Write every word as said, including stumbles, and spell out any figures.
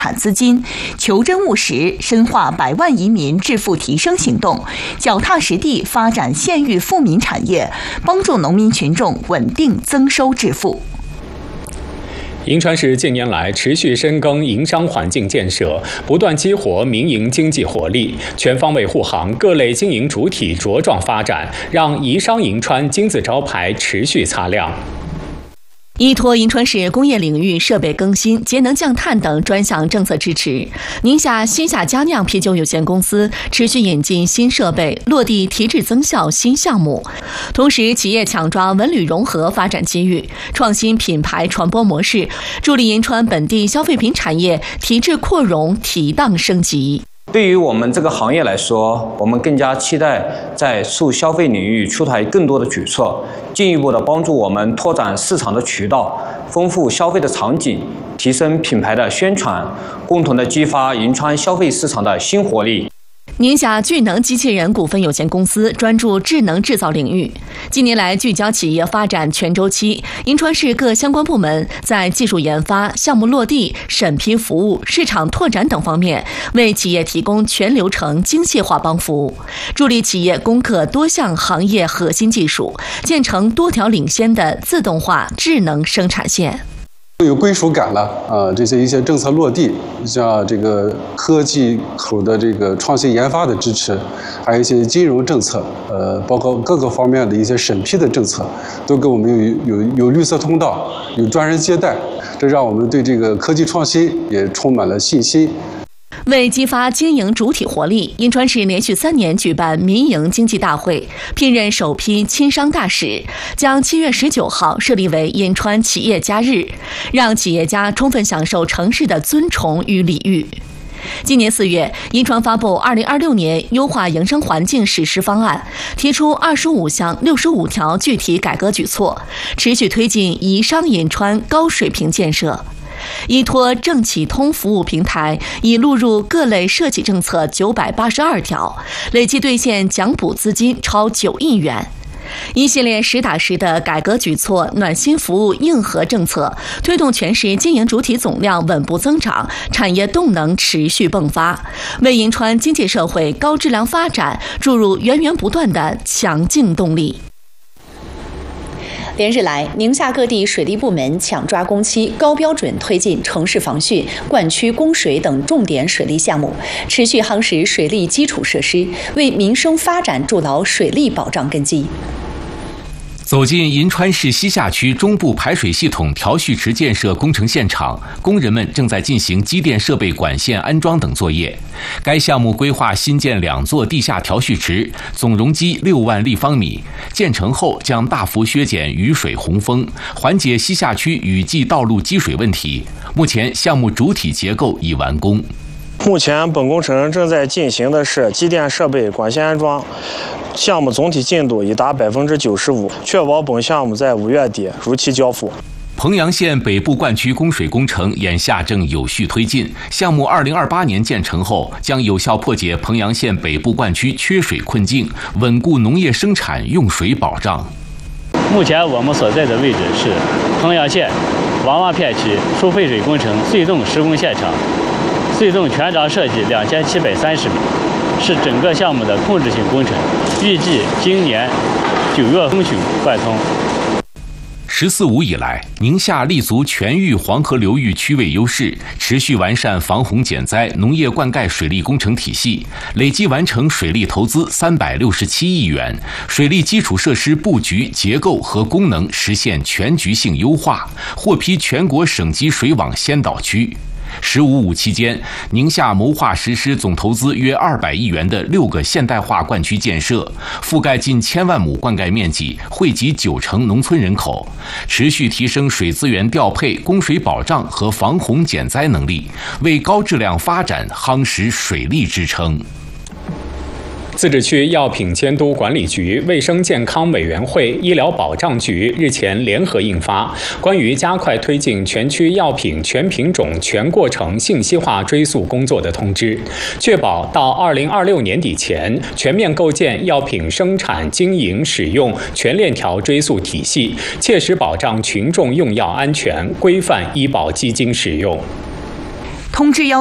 产资金，求真务实，深化百万移民致富提升行动，脚踏实地发展县域富民产业，帮助农民群众稳定增收致富。 银川市近年来持续深耕营商环境建设，不断激活民营经济活力，全方位护航各类经营主体茁壮发展，让宜商银川金字招牌持续擦亮。 依托银川市工业领域设备更新、节能降碳等专项政策支持，宁夏新夏佳酿啤酒有限公司持续引进新设备，落地提质增效新项目。同时，企业抢抓文旅融合发展机遇，创新品牌传播模式，助力银川本地消费品产业提质扩容、提档升级。 对于我们这个行业来说，我们更加期待在促消费领域出台更多的举措，进一步的帮助我们拓展市场的渠道，丰富消费的场景，提升品牌的宣传，共同的激发银川消费市场的新活力。 宁夏聚能机器人股份有限公司专注智能制造领域，近年来聚焦企业发展全周期，银川市各相关部门在技术研发、项目落地、审批服务、市场拓展等方面，为企业提供全流程精细化帮扶，助力企业攻克多项行业核心技术，建成多条领先的自动化智能生产线。 有归属感了啊！这些一些政策落地，像这个科技口的这个创新研发的支持，还有一些金融政策，呃，包括各个方面的一些审批的政策，都给我们有有有绿色通道，有专人接待，这让我们对这个科技创新也充满了信心。 为激发经营主体活力，银川市连续三年举办民营经济大会，聘任首批亲商大使，将七月十九号设立为银川企业家日，让企业家充分享受城市的尊崇与礼遇。今年四月，银川发布《二零二六年优化营商环境实施方案》，提出二十五项六十五条具体改革举措，持续推进宜商银川高水平建设。依托政企通服务平台，已录入各类涉企政策九百八十二条，累计兑现奖补资金超九亿元。一系列实打实的改革举措、暖心服务硬核政策，推动全市经营主体总量稳步增长，产业动能持续迸发，为银川经济社会高质量发展注入源源不断的强劲动力。连日来，宁夏各地水利部门抢抓工期，高标准推进城市防汛、灌区供水等重点水利项目，持续夯实水利基础设施，为民生发展筑牢水利保障根基。 走进银川市西夏区中部排水系统调蓄池建设工程现场，工人们正在进行机电设备管线安装等作业。该项目规划新建两座地下调蓄池，总容积六万立方米，建成后将大幅削减雨水洪峰，缓解西夏区雨季道路积水问题。目前项目主体结构已完工。 目前本工程正在进行的是机电设备管线安装，项目总体进度已达百分之九十五，确保本项目在五月底如期交付。 彭阳县北部灌区供水工程眼下正有序推进，项目二零二八年建成后，将有效破解彭阳县北部灌区缺水困境，稳固农业生产用水保障。 目前我们所在的位置是彭阳县王洼片区输配水工程隧洞施工现场，隧洞全长设计两千七百三十米，是整个项目的控制性工程，预计今年九月中旬贯通。 十四五以来，宁夏立足全域黄河流域区位优势，持续完善防洪减灾、农业灌溉水利工程体系，累计完成水利投资三百六十七亿元，水利基础设施布局、结构和功能实现全局性优化，获批全国省级水网先导区。十五五期间，宁夏谋划实施总投资约二百亿元的六个现代化灌区建设，覆盖近千万亩灌溉面积，惠及九成农村人口，持续提升水资源调配、供水保障和防洪减灾能力，为高质量发展夯实水利支撑。 自治区药品监督管理局、卫生健康委员会、医疗保障局日前联合印发关于加快推进全区药品全品种全过程信息化追溯工作的通知，确保到二零二六年底前全面构建药品生产、经营、使用全链条追溯体系，切实保障群众用药安全，规范医保基金使用。 通知要